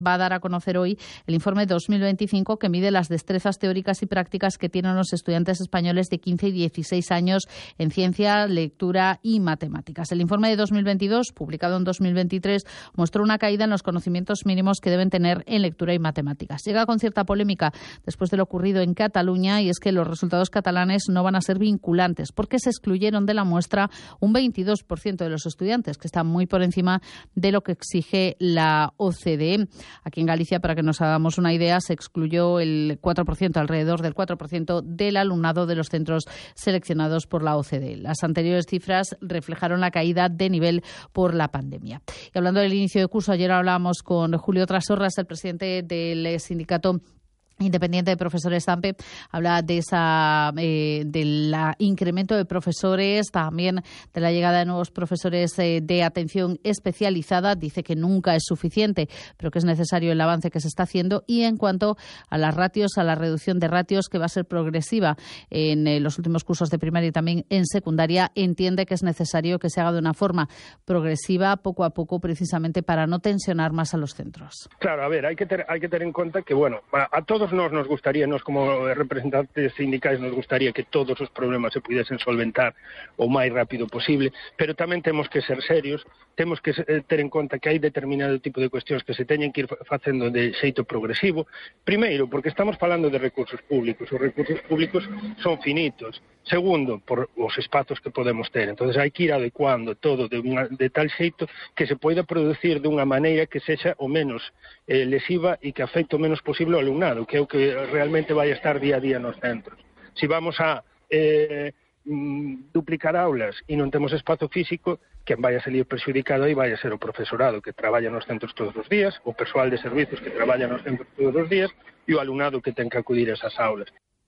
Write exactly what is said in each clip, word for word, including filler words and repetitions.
va a dar a conocer hoy el informe dos mil veinticinco que mide las destrezas teóricas y prácticas que tienen los estudiantes españoles de quince y dieciséis años en ciencia, lectura y matemáticas. El informe de dos mil veintidós, publicado en dos mil veintitrés, mostró una caída en los conocimientos mínimos que deben tener en lectura y matemáticas. Llega con cierta polémica después de lo ocurrido en Cataluña, y es que los resultados catalanes no van a ser vinculantes porque se excluyeron de la muestra un veintidós por ciento de los estudiantes, que está muy por encima de lo que exige la O C D E. Aquí en Galicia, para que nos hagamos una idea, se excluyó el cuatro por ciento, alrededor del cuatro por ciento del alumnado de los centros seleccionados por la O C D E. Las anteriores cifras reflejaron la caída de nivel por la pandemia. Y hablando del inicio de curso, ayer hablábamos con Julio Trasorras, el presidente del sindicato independiente de profesores ZAMPE, habla de esa eh, del incremento de profesores, también de la llegada de nuevos profesores eh, de atención especializada. Dice que nunca es suficiente, pero que es necesario el avance que se está haciendo. Y en cuanto a las ratios, a la reducción de ratios, que va a ser progresiva en eh, los últimos cursos de primaria y también en secundaria, entiende que es necesario que se haga de una forma progresiva, poco a poco, precisamente para no tensionar más a los centros. Claro, a ver, hay que, ter, hay que tener en cuenta que, bueno, a, a todos nos, nos gustaría, nos como representantes sindicais nos gustaría que todos os problemas se pudiesen solventar o máis rápido posible, pero tamén temos que ser serios, temos que ter en conta que hai determinado tipo de cuestións que se teñen que ir facendo de xeito progresivo. Primeiro, porque estamos falando de recursos públicos, os recursos públicos son finitos. Segundo, por os espazos que podemos ter. Entonces hai que ir adecuando todo de, unha, de tal xeito que se poida producir dunha maneira que sexa o menos eh, lesiva e que afecte o menos posible ao alumnado, que é o que realmente vai a estar día a día nos centros. Si vamos a eh, duplicar aulas e non temos espazo físico, quen vai a salir perxudicado aí vai a ser o profesorado que traballa nos centros todos os días, o persoal de servicios que traballa nos centros todos os días e o alumnado que ten que acudir a esas aulas.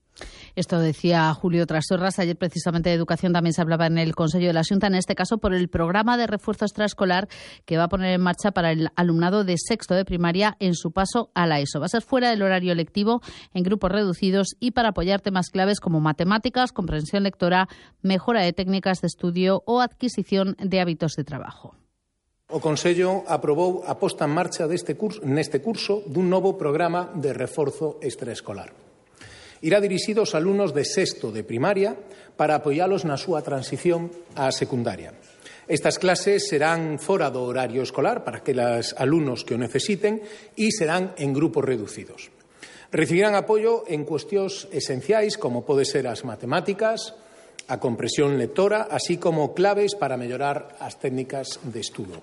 Esto decía Julio Trasorras. Ayer precisamente de educación también se hablaba en el Consejo de la Xunta, en este caso por el programa de refuerzo extraescolar que va a poner en marcha para el alumnado de sexto de primaria en su paso a la ESO. Va a ser fuera del horario lectivo, en grupos reducidos y para apoyar temas claves como matemáticas, comprensión lectora, mejora de técnicas de estudio o adquisición de hábitos de trabajo. O Consello aprobou a posta en marcha deste curso, neste curso dun novo programa de reforzo extraescolar. Irá dirixido aos alumnos de sexto de primaria para apoialos na súa transición á secundaria. Estas clases serán fora do horario escolar para aqueles alumnos que o necesiten e serán en grupos reducidos. Recibirán apoio en cuestións esenciais como pode ser as matemáticas, a comprensión lectora, así como claves para mellorar as técnicas de estudo.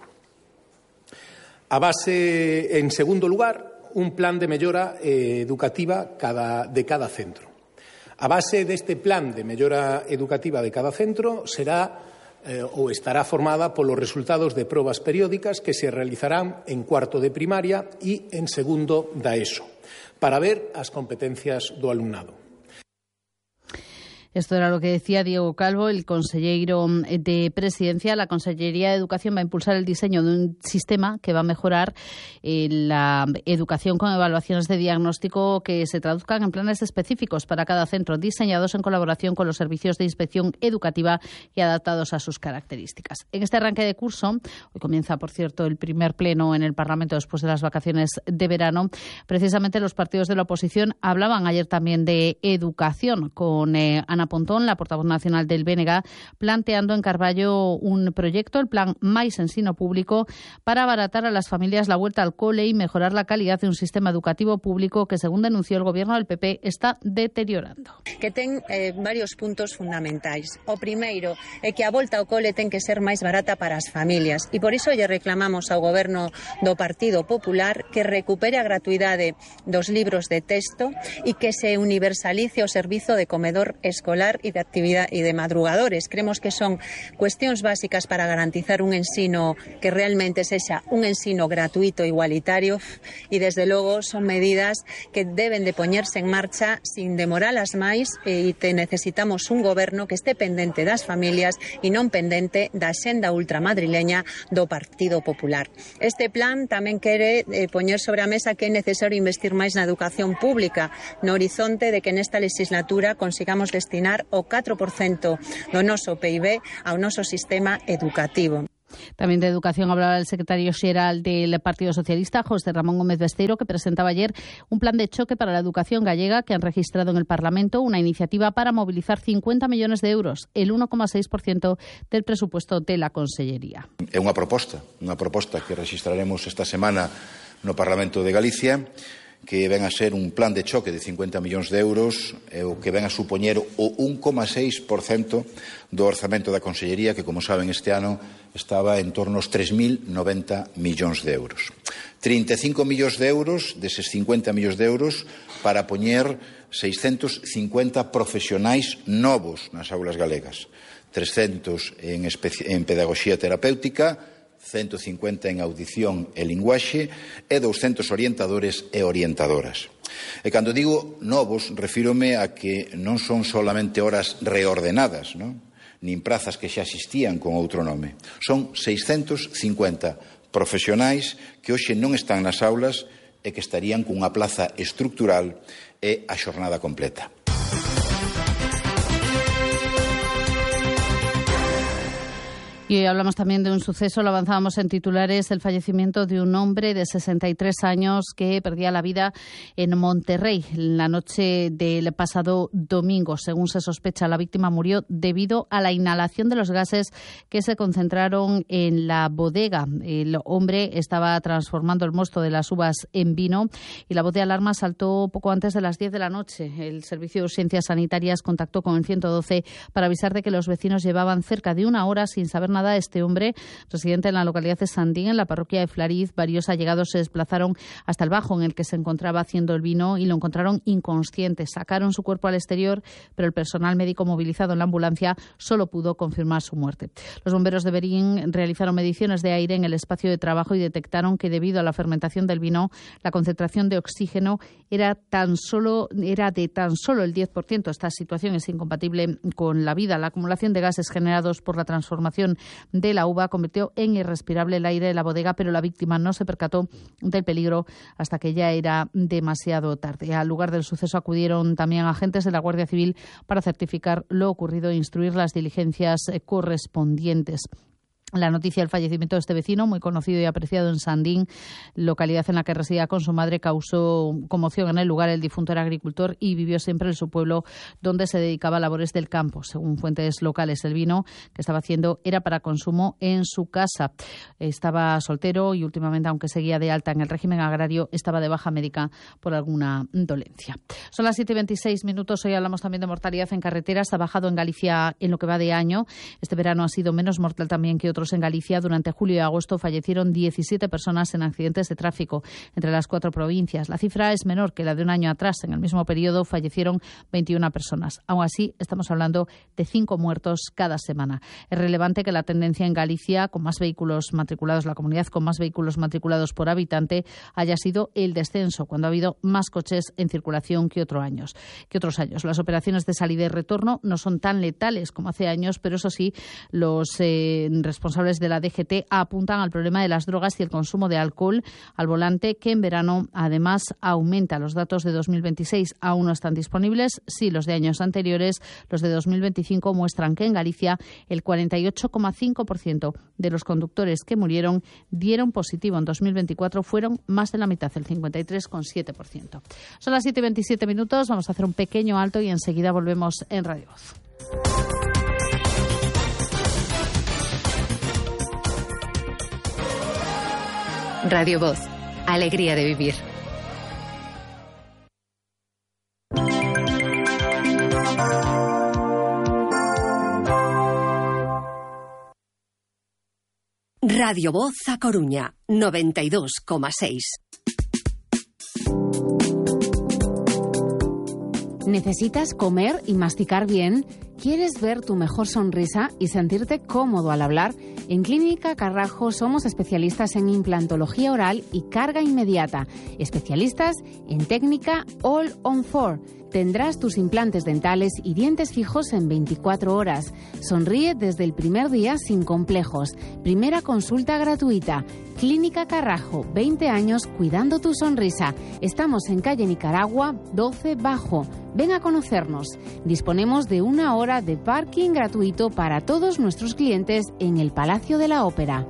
A base, en segundo lugar, un plan de mellora eh, educativa cada, de cada centro. A base deste plan de mellora educativa de cada centro será eh, ou estará formada polos resultados de probas periódicas que se realizarán en cuarto de primaria e en segundo da ESO, para ver as competencias do alumnado. Esto era lo que decía Diego Calvo, el consejero de Presidencia. La Consellería de Educación va a impulsar el diseño de un sistema que va a mejorar eh, la educación con evaluaciones de diagnóstico que se traduzcan en planes específicos para cada centro, diseñados en colaboración con los servicios de inspección educativa y adaptados a sus características. En este arranque de curso, hoy comienza, por cierto, el primer pleno en el Parlamento después de las vacaciones de verano, precisamente los partidos de la oposición hablaban ayer también de educación con eh, Ana Pontón, la portavoz nacional del B N G, planteando en Carballo un proyecto, el plan Mais Ensino Público, para abaratar a las familias la vuelta al cole y mejorar la calidad de un sistema educativo público que, según denunció el Gobierno del P P, está deteriorando. Que ten eh, varios puntos fundamentais. O primeiro é que a volta ao cole ten que ser máis barata para as familias e por iso lle reclamamos ao Goberno do Partido Popular que recupere a gratuidade dos libros de texto e que se universalice o servizo de comedor escolar y de actividad y de madrugadores. Creemos que son cuestións básicas para garantizar un ensino que realmente sexa un ensino gratuito e igualitario e desde logo son medidas que deben de poñerse en marcha sin demoralas máis e te necesitamos un goberno que este pendente das familias e non pendente da xenda ultramadrileña do Partido Popular. Este plan tamén quere eh, poñer sobre a mesa que é necesario investir máis na educación pública no horizonte de que nesta legislatura consigamos destinar o catro por cento do noso P I B ao noso sistema educativo. También de educación hablaba el secretario xeral del Partido Socialista, José Ramón Gómez Besteiro, que presentaba ayer un plan de choque para la educación gallega que han registrado en el Parlamento, una iniciativa para movilizar cincuenta millones de euros, el uno coma seis por ciento del presupuesto de la Consellería. É unha proposta, unha proposta que registraremos esta semana no Parlamento de Galicia, que ven a ser un plan de choque de cincuenta millóns de euros, e o que ven a supoñer o un coma seis por cento do orzamento da Consellería, que, como saben, este ano estaba en torno aos tres mil noventa millóns de euros. trinta e cinco millóns de euros deses cincuenta millóns de euros para poñer seiscentos cincuenta profesionais novos nas aulas galegas, trescentos en, en pedagogía terapéutica, ciento cincuenta en audición e linguaxe e douscentos orientadores e orientadoras. E cando digo novos, refírome a que non son solamente horas reordenadas, non? Nin prazas que xa existían con outro nome. Son seiscentos cincuenta profesionais que hoxe non están nas aulas e que estarían cunha plaza estructural e a xornada completa. Y hoy hablamos también de un suceso, lo avanzábamos en titulares, el fallecimiento de un hombre de sesenta y tres años que perdía la vida en Monterrey la noche del pasado domingo. Según se sospecha, la víctima murió debido a la inhalación de los gases que se concentraron en la bodega. El hombre estaba transformando el mosto de las uvas en vino y la voz de alarma saltó poco antes de las diez de la noche. El Servicio de Urgencias Sanitarias contactó con el ciento doce para avisar de que los vecinos llevaban cerca de una hora sin saber nada. Este hombre, residente en la localidad de Sandín, en la parroquia de Flariz, varios allegados se desplazaron hasta el bajo en el que se encontraba haciendo el vino y lo encontraron inconsciente. Sacaron su cuerpo al exterior, pero el personal médico movilizado en la ambulancia solo pudo confirmar su muerte. Los bomberos de Berín realizaron mediciones de aire en el espacio de trabajo y detectaron que debido a la fermentación del vino, la concentración de oxígeno era tan solo era de tan solo el diez por ciento. Esta situación es incompatible con la vida. La acumulación de gases generados por la transformación de la uva convirtió en irrespirable el aire de la bodega, pero la víctima no se percató del peligro hasta que ya era demasiado tarde. Al lugar del suceso acudieron también agentes de la Guardia Civil para certificar lo ocurrido e instruir las diligencias correspondientes. La noticia del fallecimiento de este vecino, muy conocido y apreciado en Sandín, localidad en la que residía con su madre, causó conmoción en el lugar. El difunto era agricultor y vivió siempre en su pueblo, donde se dedicaba a labores del campo. Según fuentes locales, el vino que estaba haciendo era para consumo en su casa. Estaba soltero y últimamente, aunque seguía de alta en el régimen agrario, estaba de baja médica por alguna dolencia. Son las siete y veintiséis minutos. Hoy hablamos también de mortalidad en carreteras. Ha bajado en Galicia en lo que va de año. Este verano ha sido menos mortal también que otros en Galicia. Durante julio y agosto fallecieron diecisiete personas en accidentes de tráfico entre las cuatro provincias. La cifra es menor que la de un año atrás. En el mismo periodo fallecieron veintiuna personas. Aún así, estamos hablando de cinco muertos cada semana. Es relevante que la tendencia en Galicia, con más vehículos matriculados, la comunidad con más vehículos matriculados por habitante, haya sido el descenso, cuando ha habido más coches en circulación que, otro años, que otros años. Las operaciones de salida y retorno no son tan letales como hace años, pero eso sí, los eh, responsables responsables de la D G T apuntan al problema de las drogas y el consumo de alcohol al volante, que en verano además aumenta. Los datos de dos mil veintiséis aún no están disponibles. Sí, los de años anteriores, los de dos mil veinticinco, muestran que en Galicia el cuarenta y ocho coma cinco por ciento de los conductores que murieron dieron positivo. En dos mil veinticuatro fueron más de la mitad, el cincuenta y tres coma siete por ciento. Son las siete y veintisiete minutos. Vamos a hacer un pequeño alto y enseguida volvemos en Radio Voz. Radio Voz, alegría de vivir. Radio Voz a Coruña, noventa y dos coma seis. ¿Necesitas comer y masticar bien? ¿Quieres ver tu mejor sonrisa y sentirte cómodo al hablar? En Clínica Carrajo somos especialistas en implantología oral y carga inmediata. Especialistas en técnica All on Four. Tendrás tus implantes dentales y dientes fijos en veinticuatro horas. Sonríe desde el primer día sin complejos. Primera consulta gratuita. Clínica Carrajo, veinte años cuidando tu sonrisa. Estamos en calle Nicaragua, doce Bajo. Ven a conocernos. Disponemos de una hora de parking gratuito para todos nuestros clientes en el Palacio de la Ópera.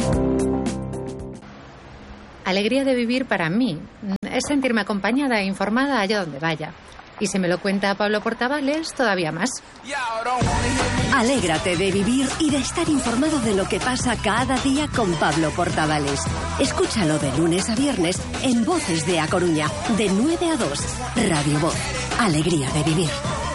Alegría de vivir para mí es sentirme acompañada e informada allá donde vaya. Y si me lo cuenta Pablo Portavales, todavía más. Alégrate de vivir y de estar informado de lo que pasa cada día con Pablo Portavales. Escúchalo de lunes a viernes en Voces de A Coruña, de nueve a dos. Radio Voz. Alegría de vivir.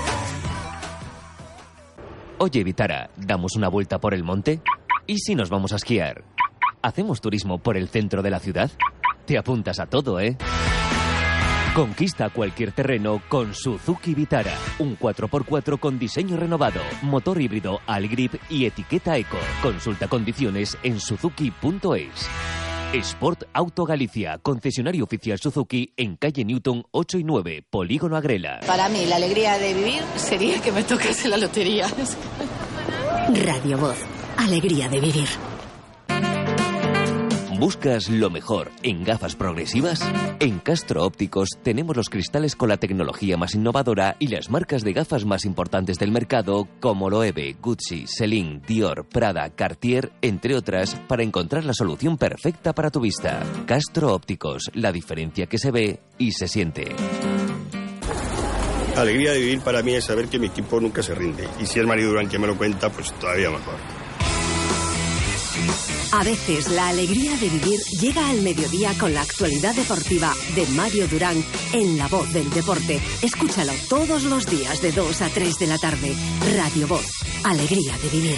Oye, Vitara, ¿damos una vuelta por el monte? ¿Y si nos vamos a esquiar? ¿Hacemos turismo por el centro de la ciudad? Te apuntas a todo, ¿eh? Conquista cualquier terreno con Suzuki Vitara. Un cuatro por cuatro con diseño renovado, motor híbrido Allgrip y etiqueta Eco. Consulta condiciones en suzuki punto es. Sport Auto Galicia, concesionario oficial Suzuki en calle Newton ocho y nueve, Polígono Agrela. Para mí, la alegría de vivir sería que me tocase la lotería. Radio Voz. Alegría de vivir. ¿Buscas lo mejor en gafas progresivas? En Castro Ópticos tenemos los cristales con la tecnología más innovadora y las marcas de gafas más importantes del mercado como Loewe, Gucci, Celine, Dior, Prada, Cartier, entre otras, para encontrar la solución perfecta para tu vista. Castro Ópticos, la diferencia que se ve y se siente. Alegría de vivir para mí es saber que mi equipo nunca se rinde. Y si es Mario Durán quien me lo cuenta, pues todavía mejor. A veces la alegría de vivir llega al mediodía con la actualidad deportiva de Mario Durán en La Voz del Deporte. Escúchalo todos los días de dos a tres de la tarde. Radio Voz. Alegría de vivir.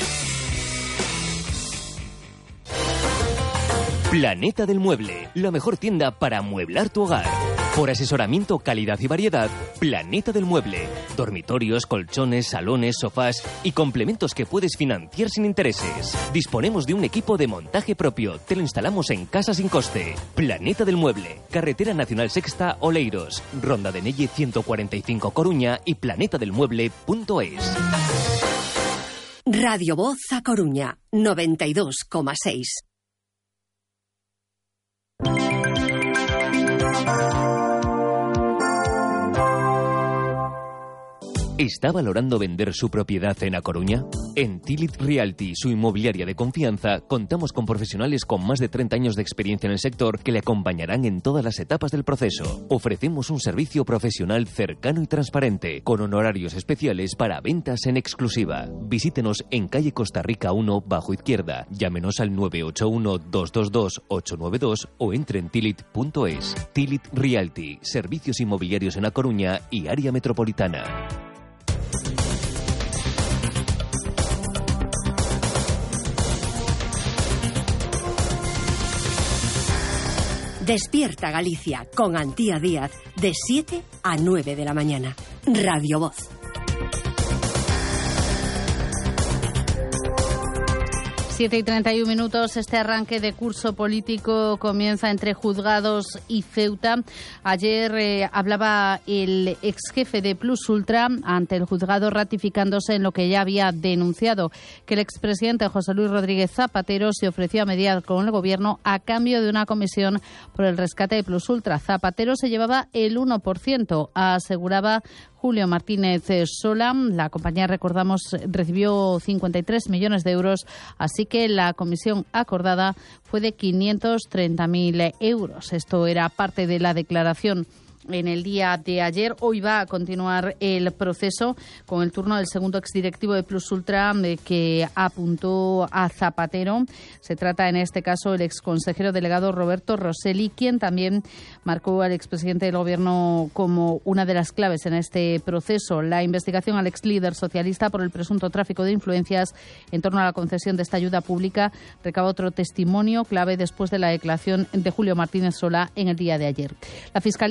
Planeta del Mueble, la mejor tienda para amueblar tu hogar. Por asesoramiento, calidad y variedad, Planeta del Mueble. Dormitorios, colchones, salones, sofás y complementos que puedes financiar sin intereses. Disponemos de un equipo de montaje propio. Te lo instalamos en casa sin coste. Planeta del Mueble. Carretera Nacional Sexta, Oleiros. Ronda de Nelle ciento cuarenta y cinco, Coruña y planeta del mueble punto es. Radio Voz A Coruña, noventa y dos coma seis. ¿Está valorando vender su propiedad en A Coruña? En Tilit Realty, su inmobiliaria de confianza, contamos con profesionales con más de treinta años de experiencia en el sector que le acompañarán en todas las etapas del proceso. Ofrecemos un servicio profesional cercano y transparente, con honorarios especiales para ventas en exclusiva. Visítenos en calle Costa Rica uno, bajo izquierda. Llámenos al nueve ocho uno, dos dos dos, ocho nueve dos o entre en tilit punto es. Tilit Realty, servicios inmobiliarios en A Coruña y área metropolitana. Despierta Galicia con Antía Díaz de siete a nueve de la mañana. Radio Voz. siete y treinta y un minutos, este arranque de curso político comienza entre juzgados y Ceuta. Ayer eh, hablaba el ex jefe de Plus Ultra ante el juzgado ratificándose en lo que ya había denunciado, que el expresidente José Luis Rodríguez Zapatero se ofreció a mediar con el gobierno a cambio de una comisión por el rescate de Plus Ultra. Zapatero se llevaba el uno por ciento, aseguraba Julio Martínez Sola. La compañía, recordamos, recibió cincuenta y tres millones de euros, así que la comisión acordada fue de quinientos treinta mil euros. Esto era parte de la declaración en el día de ayer. Hoy va a continuar el proceso con el turno del segundo exdirectivo de Plus Ultra eh, que apuntó a Zapatero. Se trata en este caso el exconsejero delegado Roberto Rosselli, quien también marcó al expresidente del gobierno como una de las claves en este proceso. La investigación al ex líder socialista por el presunto tráfico de influencias en torno a la concesión de esta ayuda pública recaba otro testimonio clave después de la declaración de Julio Martínez Sola en el día de ayer. La Fiscalía Anticorrupción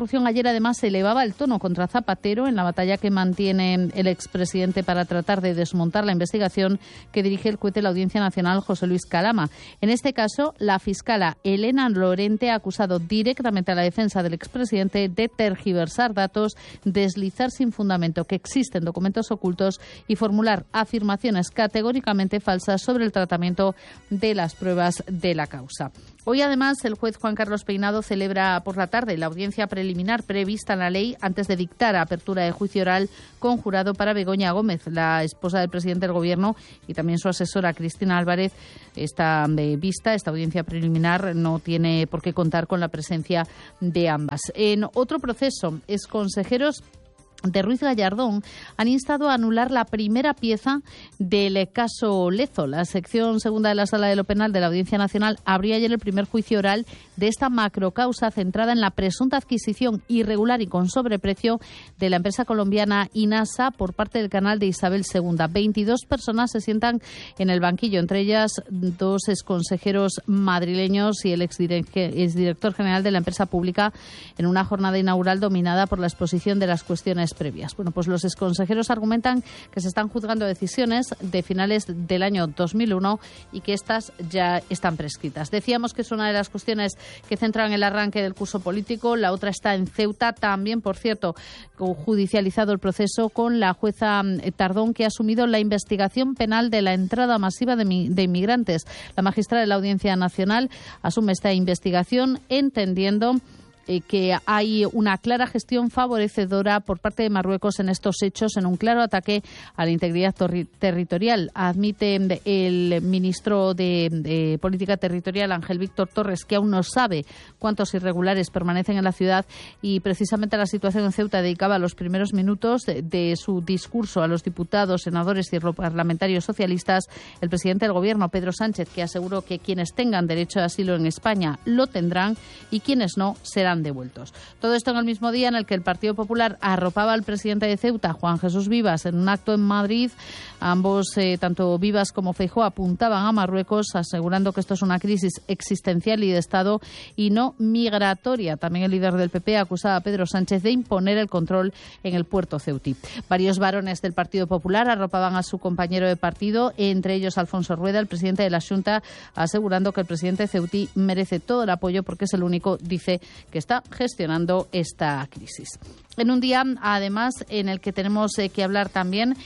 Anticorrupción ayer además elevaba el tono contra Zapatero en la batalla que mantiene el expresidente para tratar de desmontar la investigación que dirige el juez de la Audiencia Nacional, José Luis Calama. En este caso, la fiscala Elena Lorente ha acusado directamente a la defensa del expresidente de tergiversar datos, deslizar sin fundamento que existen documentos ocultos y formular afirmaciones categóricamente falsas sobre el tratamiento de las pruebas de la causa. Hoy, además, el juez Juan Carlos Peinado celebra por la tarde la audiencia preliminar prevista en la ley antes de dictar apertura de juicio oral con jurado para Begoña Gómez, la esposa del presidente del Gobierno, y también su asesora Cristina Álvarez. Esta de vista, esta audiencia preliminar no tiene por qué contar con la presencia de ambas. En otro proceso, exconsejeros de Ruiz Gallardón han instado a anular la primera pieza del caso Lezo. La sección segunda de la Sala de lo Penal de la Audiencia Nacional abrió ayer el primer juicio oral de esta macrocausa centrada en la presunta adquisición irregular y con sobreprecio de la empresa colombiana INASA por parte del canal de Isabel segunda. veintidós personas se sientan en el banquillo, entre ellas dos exconsejeros madrileños y el exdirector general de la empresa pública, en una jornada inaugural dominada por la exposición de las cuestiones previas. Bueno, pues los exconsejeros argumentan que se están juzgando decisiones de finales del año dos mil uno y que estas ya están prescritas. Decíamos que es una de las cuestiones que centran el arranque del curso político. La otra está en Ceuta, también, por cierto, judicializado el proceso con la jueza Tardón, que ha asumido la investigación penal de la entrada masiva de, mi, de inmigrantes. La magistrada de la Audiencia Nacional asume esta investigación entendiendo Eh, que hay una clara gestión favorecedora por parte de Marruecos en estos hechos, en un claro ataque a la integridad torri- territorial. Admite el ministro de, de Política Territorial, Ángel Víctor Torres, que aún no sabe cuántos irregulares permanecen en la ciudad, y precisamente a la situación en Ceuta dedicaba los primeros minutos de, de su discurso a los diputados, senadores y parlamentarios socialistas el presidente del Gobierno, Pedro Sánchez, que aseguró que quienes tengan derecho de asilo en España lo tendrán y quienes no serán devueltos. Todo esto en el mismo día en el que el Partido Popular arropaba al presidente de Ceuta, Juan Jesús Vivas, en un acto en Madrid. Ambos, eh, tanto Vivas como Feijóo, apuntaban a Marruecos, asegurando que esto es una crisis existencial y de Estado y no migratoria. También el líder del P P acusaba a Pedro Sánchez de imponer el control en el puerto ceutí. Varios varones del Partido Popular arropaban a su compañero de partido, entre ellos Alfonso Rueda, el presidente de la Xunta, asegurando que el presidente ceutí merece todo el apoyo porque es el único, dice, que está gestionando esta crisis. En un día, además, en el que tenemos eh, que hablar también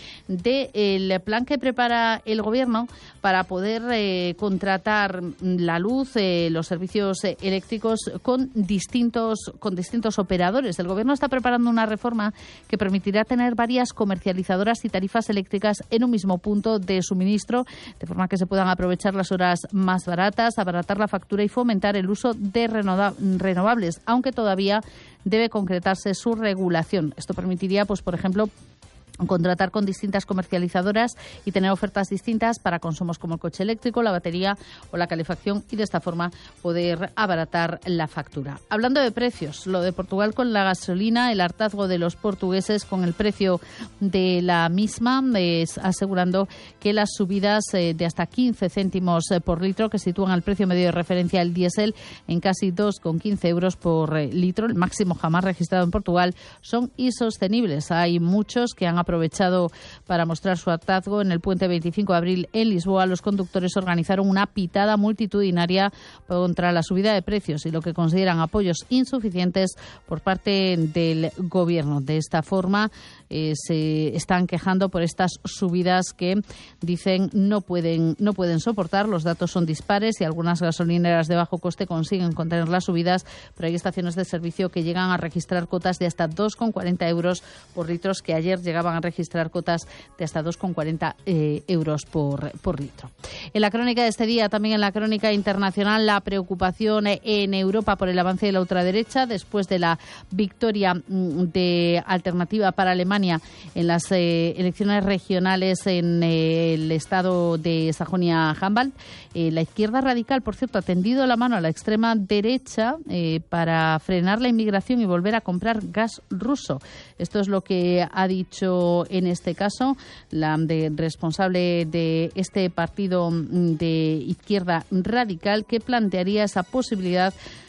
del plan que prepara el Gobierno para poder eh, contratar la luz, eh, los servicios eh, eléctricos con distintos, con distintos operadores. El Gobierno está preparando una reforma que permitirá tener varias comercializadoras y tarifas eléctricas en un mismo punto de suministro, de forma que se puedan aprovechar las horas más baratas, abaratar la factura y fomentar el uso de renova- renovables, aunque todavía debe concretarse su regulación. Esto permitiría, pues, por ejemplo, contratar con distintas comercializadoras y tener ofertas distintas para consumos como el coche eléctrico, la batería o la calefacción, y de esta forma poder abaratar la factura. Hablando de precios, lo de Portugal con la gasolina, el hartazgo de los portugueses con el precio de la misma, es asegurando que las subidas eh, de hasta quince céntimos por litro, que sitúan el precio medio de referencia del diésel en casi dos con quince euros por eh, litro, el máximo jamás registrado en Portugal, son insostenibles. Hay muchos que han aprovechado para mostrar su hartazgo. En el puente veinticinco de abril en Lisboa, los conductores organizaron una pitada multitudinaria contra la subida de precios y lo que consideran apoyos insuficientes por parte del Gobierno. De esta forma, eh, se están quejando por estas subidas que dicen no pueden, no pueden soportar. Los datos son dispares y algunas gasolineras de bajo coste consiguen contener las subidas, pero hay estaciones de servicio que llegan a registrar cotas de hasta dos con cuarenta euros por litros, que ayer llegaban a registrar cotas de hasta dos con cuarenta eh, euros por, por litro. En la crónica de este día, también en la crónica internacional, la preocupación en Europa por el avance de la ultraderecha después de la victoria de Alternativa para Alemania en las eh, elecciones regionales en eh, el estado de Sajonia-Anhalt. Eh, la izquierda radical, por cierto, ha tendido la mano a la extrema derecha eh, para frenar la inmigración y volver a comprar gas ruso. Esto es lo que ha dicho en este caso la de, responsable de este partido de izquierda radical, que plantearía esa posibilidad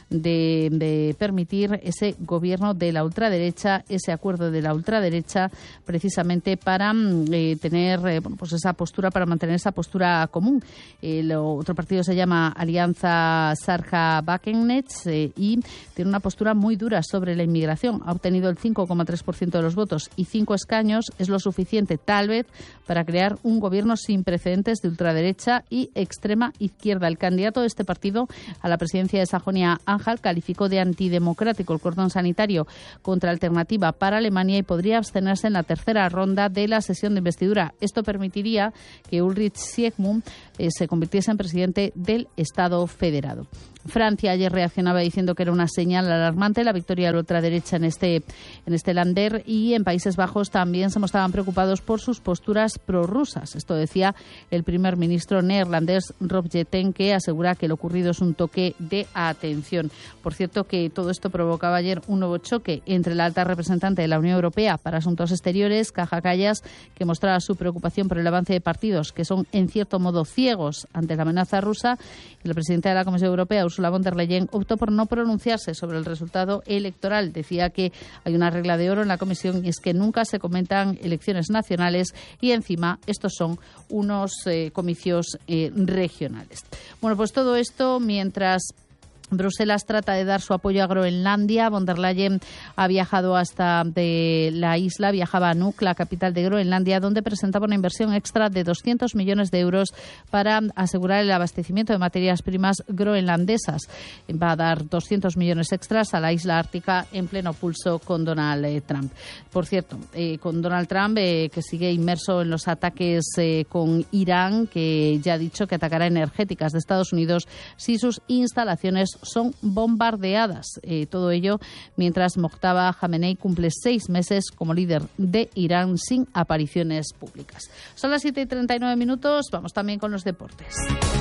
de, de permitir ese gobierno de la ultraderecha, ese acuerdo de la ultraderecha, precisamente para eh, tener eh, bueno, pues esa postura, para mantener esa postura común. El otro partido se llama Alianza Sarja-Bakenets eh, y tiene una postura muy dura sobre la inmigración. Ha obtenido el cinco coma tres por ciento de los votos y cinco escaños es lo suficiente, tal vez, para crear un gobierno sin precedentes de ultraderecha y extrema izquierda. El candidato de este partido a la presidencia de Sajonia-Anhalt calificó de antidemocrático el cordón sanitario contra Alternativa para Alemania y podría abstenerse en la tercera ronda de la sesión de investidura. Esto permitiría que Ulrich Siegmund eh, se convirtiese en presidente del Estado federado. Francia ayer reaccionaba diciendo que era una señal alarmante la victoria de la ultraderecha en este, en este Länder, y en Países Bajos también se mostraban preocupados por sus posturas prorrusas. Esto decía el primer ministro neerlandés Rob Jetten, que asegura que lo ocurrido es un toque de atención. Por cierto, que todo esto provocaba ayer un nuevo choque entre la alta representante de la Unión Europea para Asuntos Exteriores, Kaja Kallas, que mostraba su preocupación por el avance de partidos que son en cierto modo ciegos ante la amenaza rusa, y la presidenta de la Comisión Europea, Ursula von der Leyen, optó por no pronunciarse sobre el resultado electoral. Decía que hay una regla de oro en la Comisión y es que nunca se comentan elecciones nacionales y encima estos son unos eh, comicios eh, regionales. Bueno, pues todo esto mientras Bruselas trata de dar su apoyo a Groenlandia. Von der Leyen ha viajado hasta de la isla, viajaba a Nuuk, la capital de Groenlandia, donde presentaba una inversión extra de doscientos millones de euros para asegurar el abastecimiento de materias primas groenlandesas. Va a dar doscientos millones extras a la isla ártica en pleno pulso con Donald eh, Trump. Por cierto, eh, con Donald Trump, eh, que sigue inmerso en los ataques eh, con Irán, que ya ha dicho que atacará energéticas de Estados Unidos si sus instalaciones son bombardeadas. Eh, todo ello mientras Mojtaba Khamenei cumple seis meses como líder de Irán sin apariciones públicas. Son las siete y treinta y nueve minutos. Vamos también con los deportes.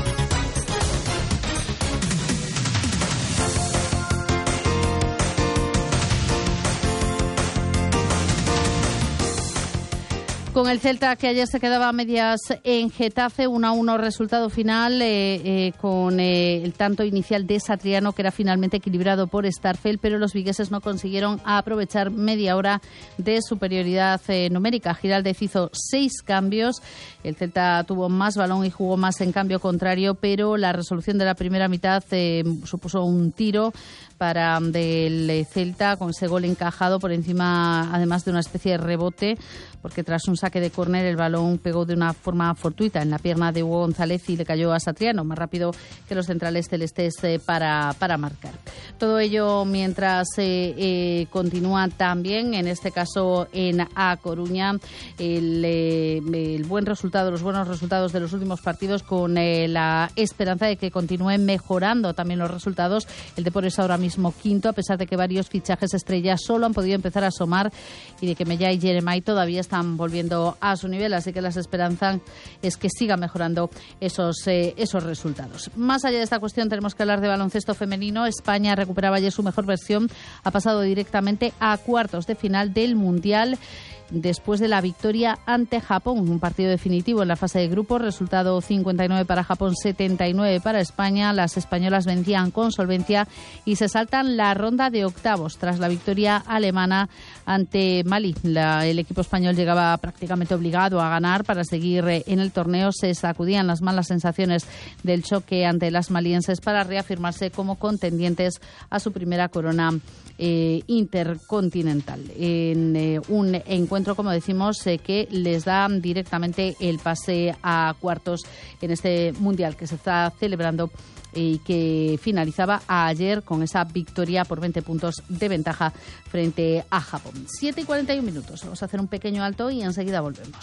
Con el Celta, que ayer se quedaba a medias en Getafe, uno a uno resultado final, eh, eh, con eh, el tanto inicial de Satriano, que era finalmente equilibrado por Starfelt, pero los vigueses no consiguieron aprovechar media hora de superioridad eh, numérica. Giraldez hizo seis cambios, el Celta tuvo más balón y jugó más en cambio contrario, pero la resolución de la primera mitad eh, supuso un tiro para del Celta, con ese gol encajado por encima, además de una especie de rebote, porque tras un saque de córner el balón pegó de una forma fortuita en la pierna de Hugo González y le cayó a Satriano, más rápido que los centrales celestes eh, para, para marcar. Todo ello mientras eh, eh, continúa también, en este caso en A Coruña, el, eh, el buen resultado, los buenos resultados de los últimos partidos, con eh, la esperanza de que continúen mejorando también los resultados. El Depor es ahora mismo quinto, a pesar de que varios fichajes estrellas solo han podido empezar a asomar y de que Mellá y Jeremai todavía están volviendo a su nivel, así que las esperanzas es que siga mejorando esos, eh, esos resultados. Más allá de esta cuestión, tenemos que hablar de baloncesto femenino. España recuperaba ayer su mejor versión, ha pasado directamente a cuartos de final del Mundial después de la victoria ante Japón, un partido definitivo en la fase de grupos, resultado cincuenta y nueve para Japón, setenta y nueve para España. Las españolas vencían con solvencia y se saltan la ronda de octavos tras la victoria alemana ante Mali. La, el equipo español llegaba prácticamente obligado a ganar para seguir en el torneo. Se sacudían las malas sensaciones del choque ante las malienses para reafirmarse como contendientes a su primera corona eh, intercontinental. En eh, un encuentro, como decimos, eh, que les da directamente el pase a cuartos en este Mundial que se está celebrando y que finalizaba ayer con esa victoria por veinte puntos de ventaja frente a Japón. siete y cuarenta y un minutos. Vamos a hacer un pequeño alto y enseguida volvemos.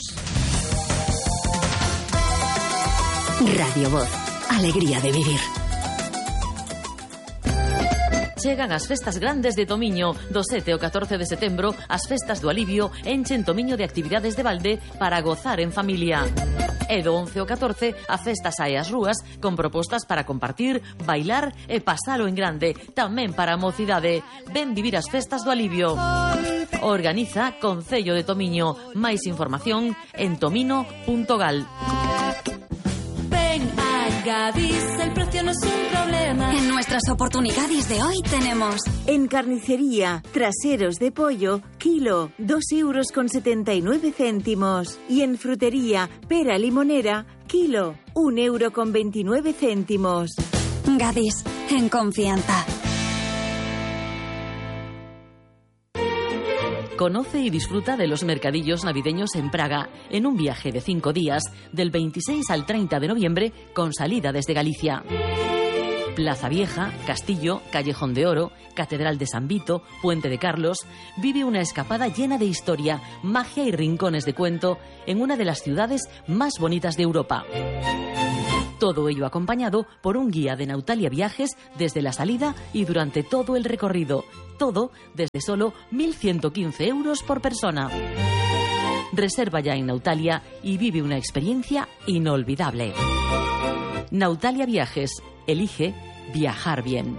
Radio Voz. Alegría de vivir. Chegan as festas grandes de Tomiño. Do sete ao catorce de setembro, as festas do alivio enchen Tomiño de actividades de balde para gozar en familia. E do once ao catorce, a festa sae ás rúas con propostas para compartir, bailar e pasalo en grande, tamén para a mocidade. Ven vivir as festas do alivio. Organiza Concello de Tomiño. Máis información en tomino punto gal. Ven allí. Gadis, el precio no es un problema. En nuestras oportunidades de hoy tenemos... En carnicería, traseros de pollo, kilo, dos euros con setenta y nueve céntimos. Y en frutería, pera limonera, kilo, un euro con veintinueve céntimos. Gadis, en confianza. Conoce y disfruta de los mercadillos navideños en Praga, en un viaje de cinco días, del veintiséis al treinta de noviembre, con salida desde Galicia. Plaza Vieja, Castillo, Callejón de Oro, Catedral de San Vito, Puente de Carlos. Vive una escapada llena de historia, magia y rincones de cuento en una de las ciudades más bonitas de Europa. Todo ello acompañado por un guía de Nautalia Viajes desde la salida y durante todo el recorrido. Todo desde solo mil ciento quince euros por persona. Reserva ya en Nautalia y vive una experiencia inolvidable. Nautalia Viajes. Elige viajar bien.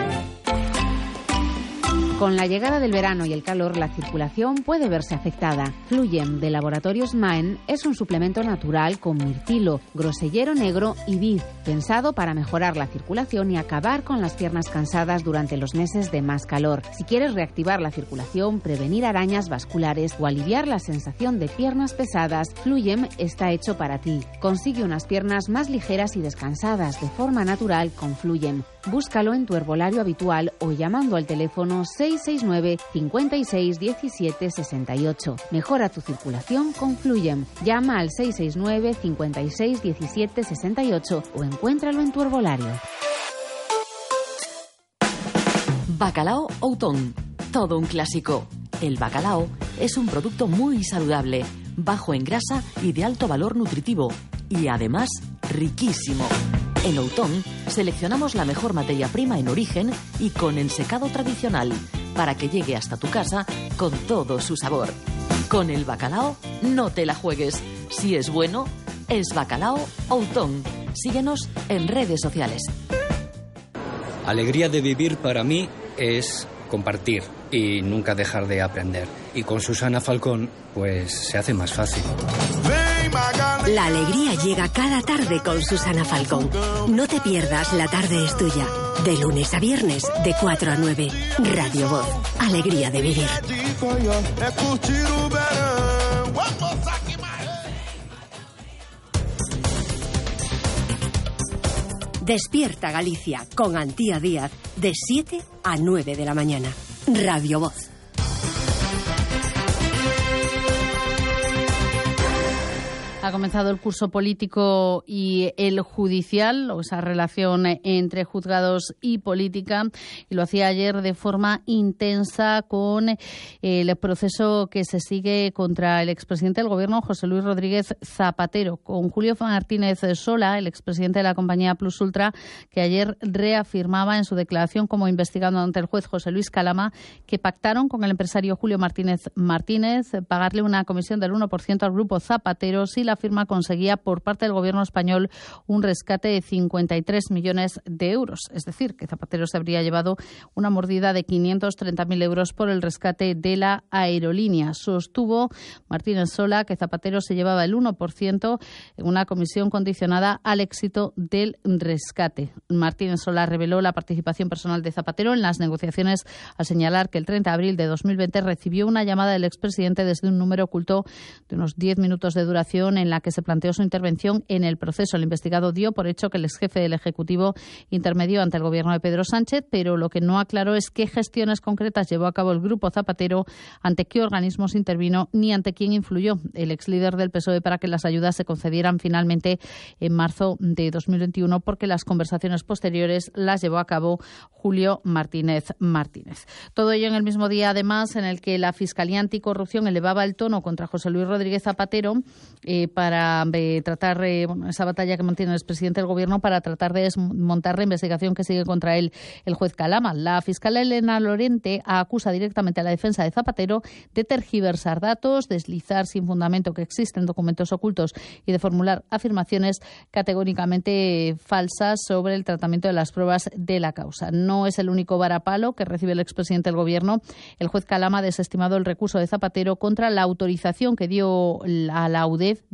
Con la llegada del verano y el calor, la circulación puede verse afectada. Fluyem de Laboratorios Maen es un suplemento natural con mirtilo, grosellero negro y vid, pensado para mejorar la circulación y acabar con las piernas cansadas durante los meses de más calor. Si quieres reactivar la circulación, prevenir arañas vasculares o aliviar la sensación de piernas pesadas, Fluyem está hecho para ti. Consigue unas piernas más ligeras y descansadas de forma natural con Fluyem. Búscalo en tu herbolario habitual o llamando al teléfono seis seis nueve, cinco seis, uno siete, seis ocho. Mejora tu circulación con Fluyem. Llama al seis seis nueve, cinco seis, uno siete, seis ocho o encuéntralo en tu herbolario. Bacalao Outón. Todo un clásico. El bacalao es un producto muy saludable, bajo en grasa y de alto valor nutritivo. Y además, riquísimo. En Outón seleccionamos la mejor materia prima en origen y con ensecado tradicional para que llegue hasta tu casa con todo su sabor. Con el bacalao no te la juegues. Si es bueno, es Bacalao Outón. Síguenos en redes sociales. Alegría de vivir para mí es compartir y nunca dejar de aprender. Y con Susana Falcón, pues se hace más fácil. La alegría llega cada tarde con Susana Falcón. No te pierdas La Tarde es Tuya. De lunes a viernes, de cuatro a nueve. Radio Voz. Alegría de vivir. Despierta Galicia con Antía Díaz de siete a nueve de la mañana. Radio Voz. Ha comenzado el curso político y el judicial, o esa relación entre juzgados y política, y lo hacía ayer de forma intensa con el proceso que se sigue contra el expresidente del Gobierno, José Luis Rodríguez Zapatero, con Julio Martínez Sola, el expresidente de la compañía Plus Ultra, que ayer reafirmaba en su declaración como investigado ante el juez José Luis Calama que pactaron con el empresario Julio Martínez Martínez pagarle una comisión del uno por ciento al grupo Zapatero si la firma conseguía por parte del Gobierno español un rescate de cincuenta y tres millones de euros. Es decir, que Zapatero se habría llevado una mordida de quinientos treinta mil euros por el rescate de la aerolínea. Sostuvo Martínez Sola que Zapatero se llevaba el uno por ciento en una comisión condicionada al éxito del rescate. Martínez Sola reveló la participación personal de Zapatero en las negociaciones al señalar que el treinta de abril de dos mil veinte recibió una llamada del expresidente desde un número oculto de unos diez minutos de duración en la que se planteó su intervención en el proceso. El investigado dio por hecho que el exjefe del Ejecutivo intermedió ante el Gobierno de Pedro Sánchez, pero lo que no aclaró es qué gestiones concretas llevó a cabo el Grupo Zapatero, ante qué organismos intervino ni ante quién influyó el exlíder del P S O E para que las ayudas se concedieran finalmente en marzo de dos mil veintiuno, porque las conversaciones posteriores las llevó a cabo Julio Martínez Martínez. Todo ello en el mismo día, además, en el que la Fiscalía Anticorrupción elevaba el tono contra José Luis Rodríguez Zapatero eh, para eh, tratar eh, bueno, esa batalla que mantiene el expresidente del Gobierno para tratar de desmontar la investigación que sigue contra él el juez Calama. La fiscal Elena Lorente acusa directamente a la defensa de Zapatero de tergiversar datos, deslizar sin fundamento que existen documentos ocultos y de formular afirmaciones categóricamente falsas sobre el tratamiento de las pruebas de la causa. No es el único varapalo que recibe el expresidente del Gobierno. El juez Calama ha desestimado el recurso de Zapatero contra la autorización que dio a la U D E F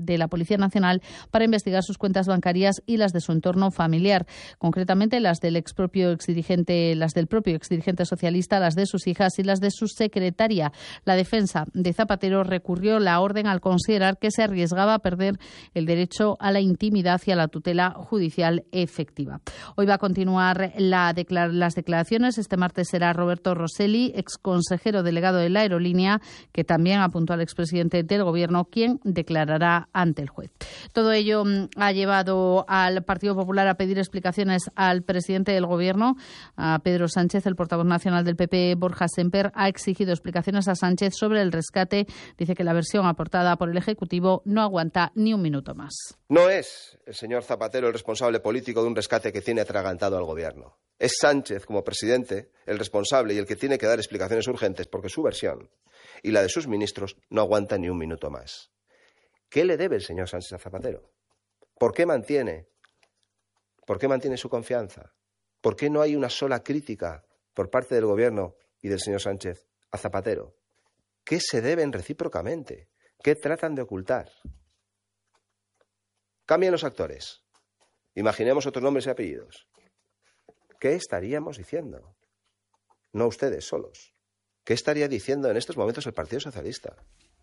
de la Policía Nacional para investigar sus cuentas bancarias y las de su entorno familiar, concretamente las del ex propio exdirigente, las del propio exdirigente socialista, las de sus hijas y las de su secretaria. La defensa de Zapatero recurrió la orden al considerar que se arriesgaba a perder el derecho a la intimidad y a la tutela judicial efectiva. Hoy va a continuar la declar- las declaraciones. Este martes será Roberto Rosselli, ex consejero delegado de la aerolínea, que también apuntó al expresidente del Gobierno, quien declarará ante el juez. Todo ello mm, ha llevado al Partido Popular a pedir explicaciones al presidente del Gobierno, a Pedro Sánchez. El portavoz nacional del P P, Borja Semper, ha exigido explicaciones a Sánchez sobre el rescate. Dice que la versión aportada por el Ejecutivo no aguanta ni un minuto más. No es el señor Zapatero el responsable político de un rescate que tiene atragantado al Gobierno. Es Sánchez, como presidente, el responsable y el que tiene que dar explicaciones urgentes, porque su versión y la de sus ministros no aguanta ni un minuto más. ¿Qué le debe el señor Sánchez a Zapatero? ¿Por qué mantiene? ¿Por qué mantiene su confianza? ¿Por qué no hay una sola crítica por parte del Gobierno y del señor Sánchez a Zapatero? ¿Qué se deben recíprocamente? ¿Qué tratan de ocultar? Cambien los actores. Imaginemos otros nombres y apellidos. ¿Qué estaríamos diciendo? No ustedes solos. ¿Qué estaría diciendo en estos momentos el Partido Socialista?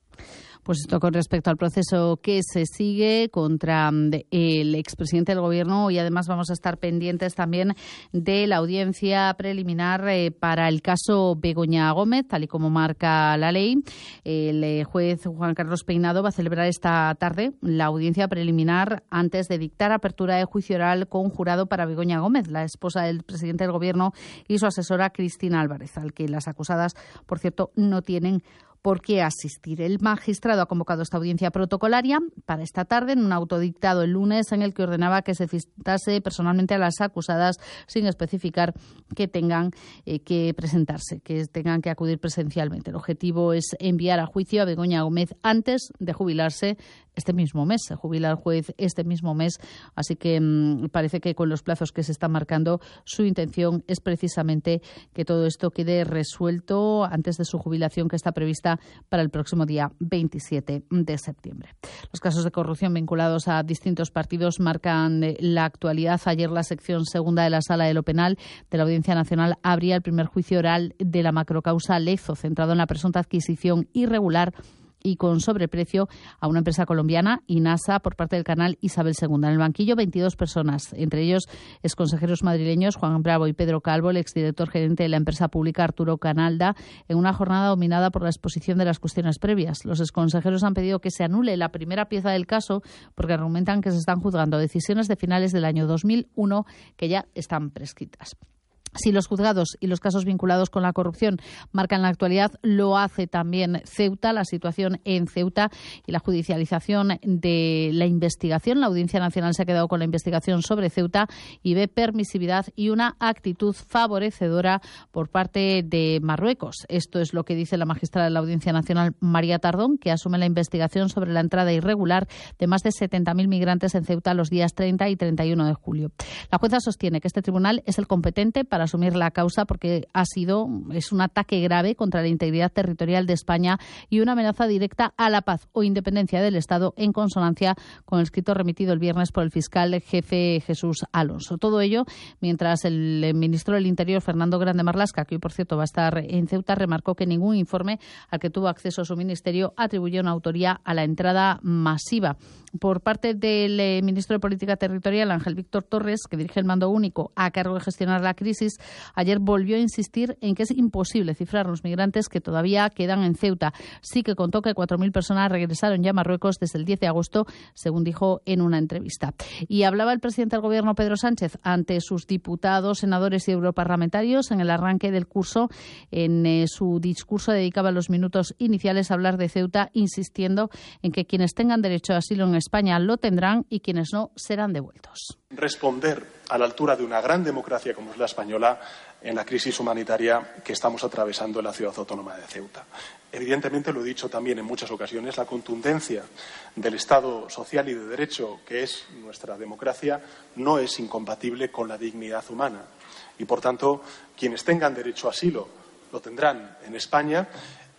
Pues esto con respecto al proceso que se sigue contra el expresidente del Gobierno, y además vamos a estar pendientes también de la audiencia preliminar eh, para el caso Begoña Gómez, tal y como marca la ley. El eh, juez Juan Carlos Peinado va a celebrar esta tarde la audiencia preliminar antes de dictar apertura de juicio oral con jurado para Begoña Gómez, la esposa del presidente del Gobierno, y su asesora Cristina Álvarez, al que las acusadas, por cierto, no tienen por qué asistir. El magistrado ha convocado esta audiencia protocolaria para esta tarde en un auto dictado el lunes en el que ordenaba que se citase personalmente a las acusadas sin especificar que tengan eh, que presentarse, que tengan que acudir presencialmente. El objetivo es enviar a juicio a Begoña Gómez antes de jubilarse este mismo mes. Se jubila el juez este mismo mes, así que mmm, parece que con los plazos que se están marcando, su intención es precisamente que todo esto quede resuelto antes de su jubilación, que está prevista para el próximo día veintisiete de septiembre. Los casos de corrupción vinculados a distintos partidos marcan la actualidad. Ayer la sección segunda de la Sala de lo Penal de la Audiencia Nacional abría el primer juicio oral de la macrocausa Lezo, centrado en la presunta adquisición irregular y con sobreprecio a una empresa colombiana, INASA, por parte del canal Isabel segunda. En el banquillo, veintidós personas, entre ellos exconsejeros madrileños Juan Bravo y Pedro Calvo, el exdirector gerente de la empresa pública Arturo Canalda, en una jornada dominada por la exposición de las cuestiones previas. Los exconsejeros han pedido que se anule la primera pieza del caso porque argumentan que se están juzgando decisiones de finales del año dos mil uno que ya están prescritas. Si los juzgados y los casos vinculados con la corrupción marcan la actualidad, lo hace también Ceuta, la situación en Ceuta y la judicialización de la investigación. La Audiencia Nacional se ha quedado con la investigación sobre Ceuta y ve permisividad y una actitud favorecedora por parte de Marruecos. Esto es lo que dice la magistrada de la Audiencia Nacional, María Tardón, que asume la investigación sobre la entrada irregular de más de setenta mil migrantes en Ceuta los días treinta y treinta y uno de julio. La jueza sostiene que este tribunal es el competente para asumir la causa porque ha sido es un ataque grave contra la integridad territorial de España y una amenaza directa a la paz o independencia del Estado, en consonancia con el escrito remitido el viernes por el fiscal jefe Jesús Alonso. Todo ello mientras el ministro del Interior, Fernando Grande Marlaska, que hoy por cierto va a estar en Ceuta, remarcó que ningún informe al que tuvo acceso su ministerio atribuyó una autoría a la entrada masiva. Por parte del eh, ministro de Política Territorial, Ángel Víctor Torres, que dirige el mando único a cargo de gestionar la crisis, ayer volvió a insistir en que es imposible cifrar los migrantes que todavía quedan en Ceuta. Sí que contó que cuatro mil personas regresaron ya a Marruecos desde el diez de agosto, según dijo en una entrevista. Y hablaba el presidente del Gobierno, Pedro Sánchez, ante sus diputados, senadores y europarlamentarios en el arranque del curso. En eh, su discurso dedicaba los minutos iniciales a hablar de Ceuta, insistiendo en que quienes tengan derecho a asilo en España lo tendrán y quienes no serán devueltos. Responder a la altura de una gran democracia como es la española en la crisis humanitaria que estamos atravesando en la ciudad autónoma de Ceuta. Evidentemente, lo he dicho también en muchas ocasiones, la contundencia del Estado social y de derecho que es nuestra democracia no es incompatible con la dignidad humana. Y, por tanto, quienes tengan derecho a asilo lo tendrán en España.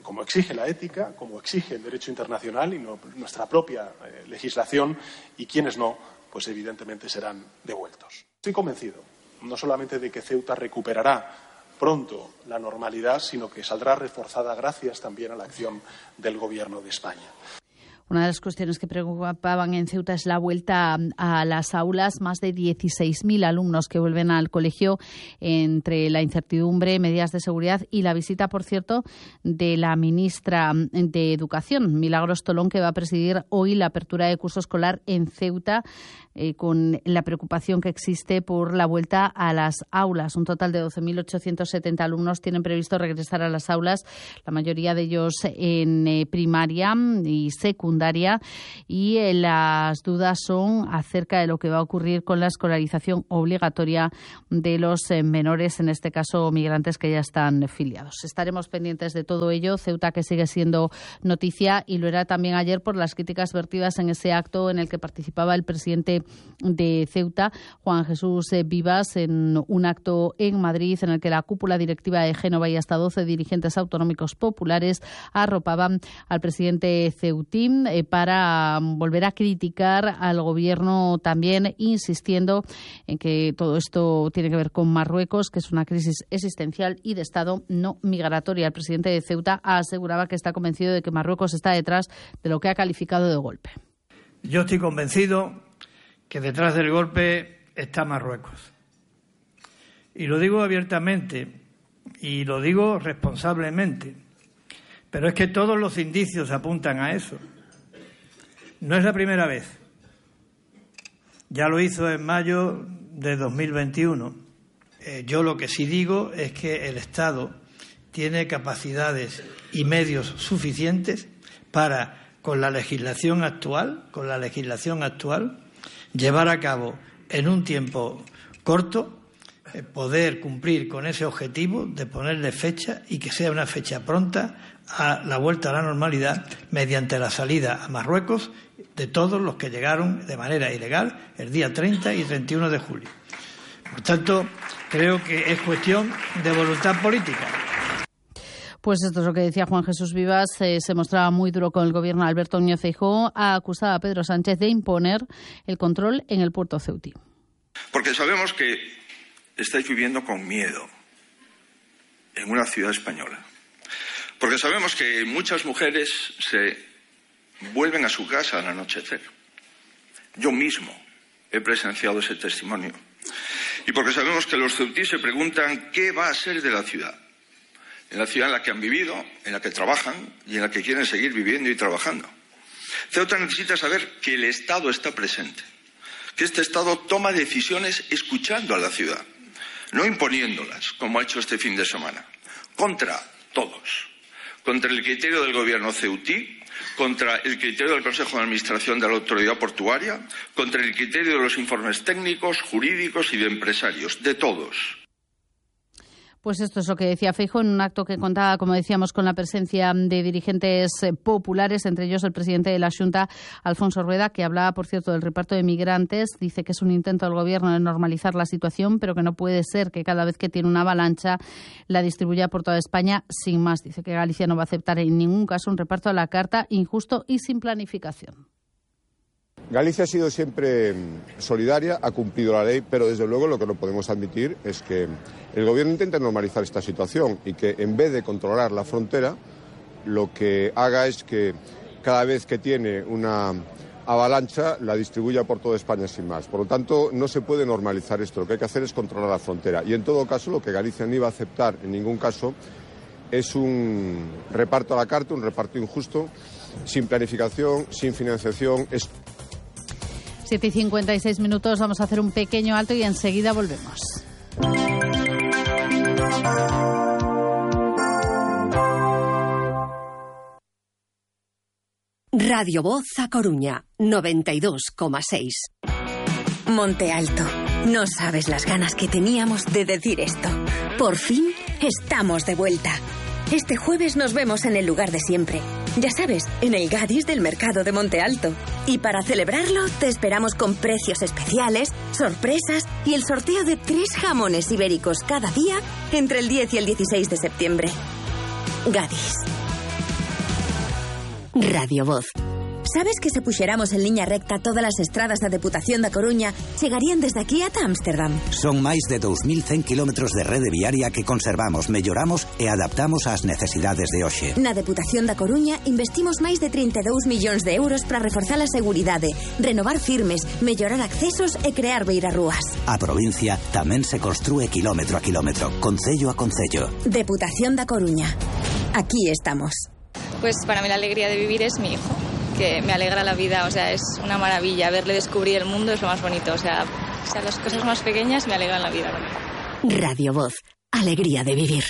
como exige la ética, como exige el derecho internacional y no, nuestra propia eh, legislación, y quienes no, pues evidentemente serán devueltos. Estoy convencido, no solamente de que Ceuta recuperará pronto la normalidad, sino que saldrá reforzada gracias también a la acción del Gobierno de España. Una de las cuestiones que preocupaban en Ceuta es la vuelta a las aulas. Más de dieciséis mil alumnos que vuelven al colegio entre la incertidumbre, medidas de seguridad y la visita, por cierto, de la ministra de Educación, Milagros Tolón, que va a presidir hoy la apertura de curso escolar en Ceuta, eh, con la preocupación que existe por la vuelta a las aulas. Un total de doce mil ochocientos setenta alumnos tienen previsto regresar a las aulas, la mayoría de ellos en eh, primaria y secundaria, y eh, las dudas son acerca de lo que va a ocurrir con la escolarización obligatoria de los eh, menores, en este caso migrantes que ya están filiados. Estaremos pendientes de todo ello. Ceuta, que sigue siendo noticia, y lo era también ayer por las críticas vertidas en ese acto en el que participaba el presidente de Ceuta, Juan Jesús Vivas, en un acto en Madrid en el que la cúpula directiva de Génova y hasta doce dirigentes autonómicos populares arropaban al presidente ceutín eh, para volver a criticar al gobierno, también insistiendo en que todo esto tiene que ver con Marruecos, que es una crisis existencial y de Estado, no migratoria. El presidente de Ceuta aseguraba que está convencido de que Marruecos está detrás de lo que ha calificado de golpe. Yo estoy convencido que detrás del golpe está Marruecos. Y lo digo abiertamente y lo digo responsablemente, pero es que todos los indicios apuntan a eso. No es la primera vez. Ya lo hizo en mayo de dos mil veintiuno. Eh, yo lo que sí digo es que el Estado tiene capacidades y medios suficientes para, con la legislación actual, con la legislación actual, llevar a cabo en un tiempo corto, eh, poder cumplir con ese objetivo de ponerle fecha y que sea una fecha pronta a la vuelta a la normalidad mediante la salida a Marruecos de todos los que llegaron de manera ilegal el día treinta y treinta y uno de julio. Por tanto, creo que es cuestión de voluntad política. Pues esto es lo que decía Juan Jesús Vivas. Eh, se mostraba muy duro con el gobierno de Alberto Núñez Feijóo. Ha acusado a Pedro Sánchez de imponer el control en el puerto ceutí. Porque sabemos que estáis viviendo con miedo en una ciudad española. Porque sabemos que muchas mujeres se vuelven a su casa al anochecer. Yo mismo he presenciado ese testimonio. Y porque sabemos que los ceutíes se preguntan qué va a ser de la ciudad. En la ciudad en la que han vivido, en la que trabajan y en la que quieren seguir viviendo y trabajando. Ceuta necesita saber que el Estado está presente, que este Estado toma decisiones escuchando a la ciudad, no imponiéndolas, como ha hecho este fin de semana, contra todos, contra el criterio del gobierno ceutí, contra el criterio del Consejo de Administración de la Autoridad Portuaria, contra el criterio de los informes técnicos, jurídicos y de empresarios, de todos. Pues esto es lo que decía Feijóo en un acto que contaba, como decíamos, con la presencia de dirigentes populares, entre ellos el presidente de la Xunta, Alfonso Rueda, que hablaba, por cierto, del reparto de migrantes. Dice que es un intento del gobierno de normalizar la situación, pero que no puede ser que cada vez que tiene una avalancha la distribuya por toda España sin más. Dice que Galicia no va a aceptar en ningún caso un reparto a la carta injusto y sin planificación. Galicia ha sido siempre solidaria, ha cumplido la ley, pero desde luego lo que no podemos admitir es que el gobierno intente normalizar esta situación y que en vez de controlar la frontera, lo que haga es que cada vez que tiene una avalancha la distribuya por toda España sin más. Por lo tanto, no se puede normalizar esto, lo que hay que hacer es controlar la frontera. Y en todo caso, lo que Galicia no iba a aceptar en ningún caso es un reparto a la carta, un reparto injusto, sin planificación, sin financiación. Es... siete y cincuenta y seis minutos, vamos a hacer un pequeño alto y enseguida volvemos. Radio Voz a Coruña, noventa y dos coma seis. Monte Alto. No sabes las ganas que teníamos de decir esto. Por fin estamos de vuelta. Este jueves nos vemos en el lugar de siempre. Ya sabes, en el Gadis del Mercado de Monte Alto. Y para celebrarlo, te esperamos con precios especiales, sorpresas y el sorteo de tres jamones ibéricos cada día entre el diez y el dieciséis de septiembre. Gadis. Radio Voz. Sabes que se puxeramos en liña recta todas as estradas da Deputación da Coruña chegarían desde aquí ata Ámsterdam? Son máis de dous mil cen kilómetros de rede viaria que conservamos, melloramos e adaptamos ás necesidades de hoxe. Na Deputación da Coruña investimos máis de trinta e dous millóns de euros para reforzar a seguridade, renovar firmes, mellorar accesos e crear beirarrúas. A provincia tamén se construe kilómetro a kilómetro, concello a concello. Deputación da Coruña. Aquí estamos. Pues para mí la alegría de vivir es mi hijo, que me alegra la vida, o sea, es una maravilla. Verle descubrir el mundo es lo más bonito, o sea, o sea las cosas más pequeñas me alegran la vida. Radio Voz, alegría de vivir.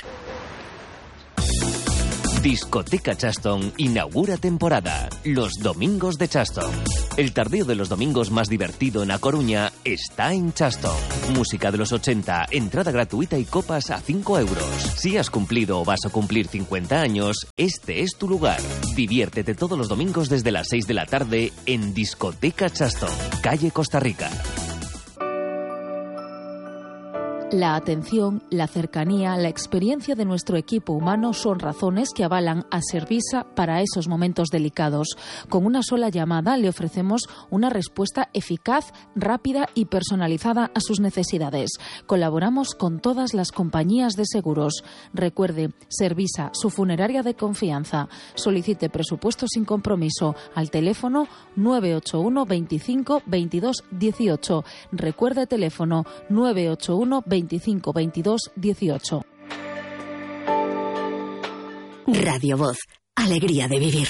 Discoteca Chaston inaugura temporada. Los domingos de Chaston. El tardeo de los domingos más divertido en A Coruña está en Chaston. Música de los ochenta, entrada gratuita y copas a cinco euros. Si has cumplido o vas a cumplir cincuenta años, este es tu lugar. Diviértete todos los domingos desde las seis de la tarde en Discoteca Chaston, calle Costa Rica. La atención, la cercanía, la experiencia de nuestro equipo humano son razones que avalan a Servisa para esos momentos delicados. Con una sola llamada le ofrecemos una respuesta eficaz, rápida y personalizada a sus necesidades. Colaboramos con todas las compañías de seguros. Recuerde, Servisa, su funeraria de confianza. Solicite presupuesto sin compromiso al teléfono nueve ocho uno veinticinco veintidós dieciocho. Recuerde teléfono nueve ocho uno veinticinco veintidós dieciocho. Radio Voz, alegría de vivir.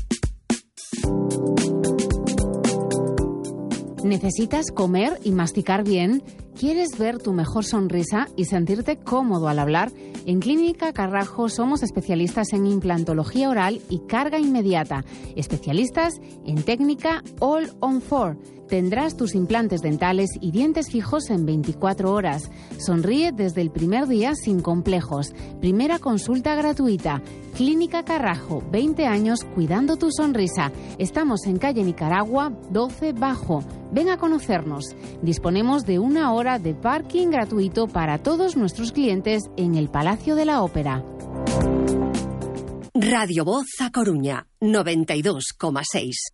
¿Necesitas comer y masticar bien? ¿Quieres ver tu mejor sonrisa y sentirte cómodo al hablar? En Clínica Carrajo somos especialistas en implantología oral y carga inmediata. Especialistas en técnica All on Four. Tendrás tus implantes dentales y dientes fijos en veinticuatro horas. Sonríe desde el primer día sin complejos. Primera consulta gratuita. Clínica Carrajo, veinte años cuidando tu sonrisa. Estamos en calle Nicaragua, doce Bajo. Ven a conocernos. Disponemos de una hora de parking gratuito para todos nuestros clientes en el Palacio de la Ópera. Radio Voz A Coruña, noventa y dos coma seis.